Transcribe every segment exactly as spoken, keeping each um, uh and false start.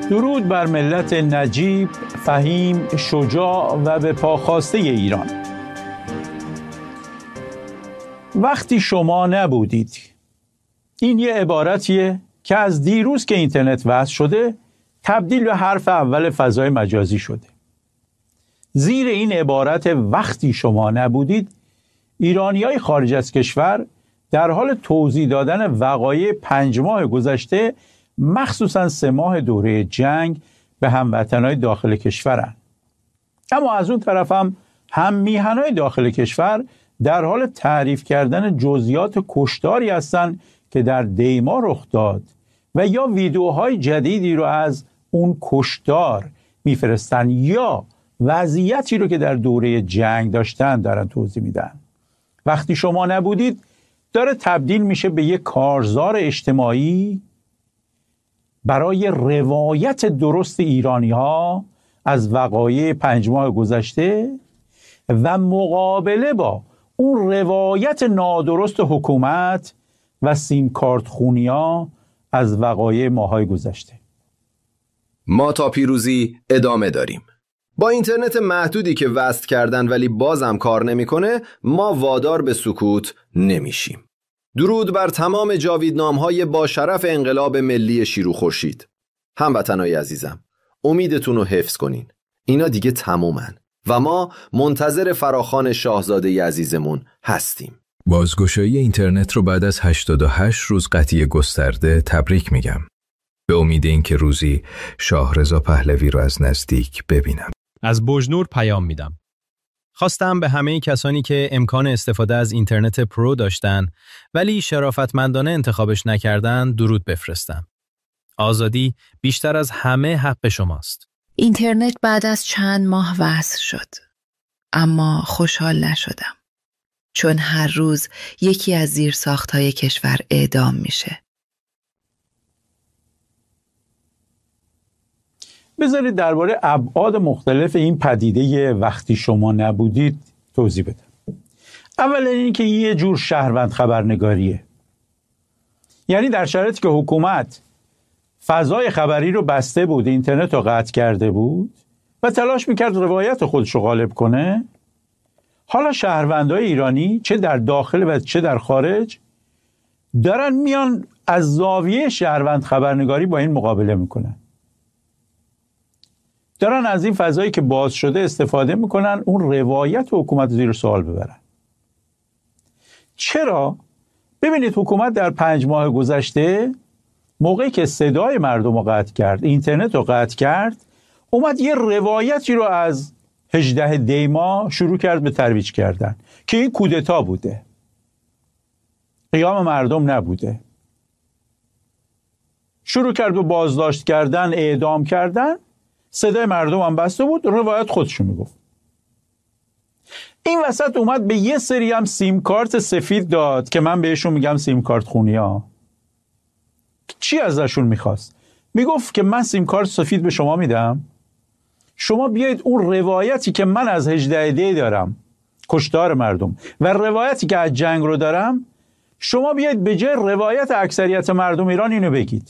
درود بر ملت نجیب، فهیم، شجاع و به پاخواسته ایران. وقتی شما نبودید، این یه عبارتیه که از دیروز که اینترنت وصل شده تبدیل به حرف اول فضای مجازی شده. زیر این عبارت وقتی شما نبودید، ایرانیای خارج از کشور در حال توضیح دادن وقایع پنج ماه گذشته، مخصوصاً سه ماه دوره جنگ، به هموطنهای داخل کشورن. اما از اون طرف هم هم میهنای داخل کشور در حال تعریف کردن جزئیات کشتاری هستند که در دیما رخ داد و یا ویدیوهای جدیدی رو از اون کشتار میفرستن یا وضعیتی رو که در دوره جنگ داشتن دارن توضیح میدن. وقتی شما نبودید داره تبدیل میشه به یک کارزار اجتماعی برای روایت درست ایرانی ها از وقایع پنج ماه گذشته و مقابله با اون روایت نادرست حکومت و سیم کارت خونیا از وقایع ماهای گذشته. ما تا پیروزی ادامه داریم. با اینترنت محدودی که وصل کردن ولی بازم کار نمیکنه، ما وادار به سکوت نمیشیم. درود بر تمام جاویدنام‌های با شرف انقلاب ملی شیر و خورشید. هموطنای عزیزم، امیدتون رو حفظ کنین. اینا دیگه تمومن و ما منتظر فراخوان شاهزاده عزیزمون هستیم. بازگشایی اینترنت رو بعد از هشتاد و هشت روز قطعی گسترده تبریک میگم. به امید این که روزی شاهرضا پهلوی رو از نزدیک ببینم. از بوجنور پیام میدم. خواستم به همه کسانی که امکان استفاده از اینترنت پرو داشتن ولی شرافتمندانه انتخابش نکردن درود بفرستم. آزادی بیشتر از همه حق شماست. اینترنت بعد از چند ماه وصل شد. اما خوشحال نشدم. چون هر روز یکی از زیرساخت‌های کشور اعدام میشه. بذارید درباره ابعاد مختلف این پدیده وقتی شما نبودید توضیح بدم. اولا این که یه جور شهروند خبرنگاریه. یعنی در شرایطی که حکومت فضای خبری رو بسته بود، اینترنت رو قطع کرده بود و تلاش میکرد روایت خودش رو غالب کنه، حالا شهروندای ایرانی چه در داخل و چه در خارج دارن میان از زاویه شهروند خبرنگاری با این مقابله میکنن. دارن از این فضایی که باز شده استفاده میکنن اون روایت حکومت زیر سوال ببرن. چرا؟ ببینید حکومت در پنج ماه گذشته موقعی که صدای مردم رو قطع کرد، اینترنت رو قطع کرد، اومد یه روایتی رو از هجده دی ماه شروع کرد به ترویج کردن که این کودتا بوده، قیام مردم نبوده. شروع کرد به بازداشت کردن، اعدام کردن، صدای مردم هم بسته بود، روایت خودشو میگفت. این وسط اومد به یه سری هم سیم کارت سفید داد که من بهشون میگم سیم کارت خونیا. چی ازشون میخواست؟ میگفت که من سیم کارت سفید به شما میدم، شما بیایید اون روایتی که من از هجده دی دارم، کشتار مردم، و روایتی که از جنگ رو دارم، شما بیایید به جای روایت اکثریت مردم ایران اینو بگید.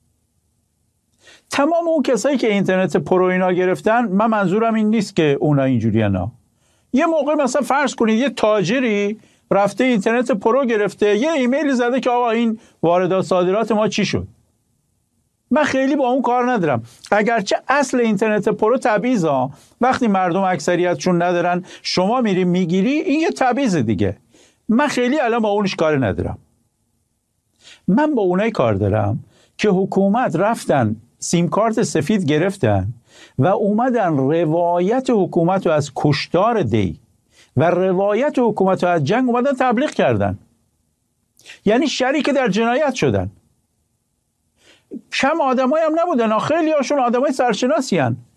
تمام اون کسایی که اینترنت پرو اینا گرفتن، من منظورم این نیست که اونا اینجوری نه. یه موقع مثلا فرض کنید یه تاجری رفته اینترنت پرو گرفته، یه ایمیلی زده که آقا این واردات صادرات ما چی شد. من خیلی با اون کار ندارم، اگرچه اصل اینترنت پرو تبعیضه. وقتی مردم اکثریتشون ندارن شما میری میگیری، این یه تبعیض دیگه. من خیلی الان با اونش کار ندارم. من با اونای کار دارم که حکومت رفتن سیم کارت سفید گرفتن و اومدن روایت حکومت رو از کشتار دی و روایت حکومت رو از جنگ اومدن تبلیغ کردن. یعنی شریک در جنایت شدن. کم آدمایی هم نبودن، خیلی هاشون آدمای سرشناسی هن.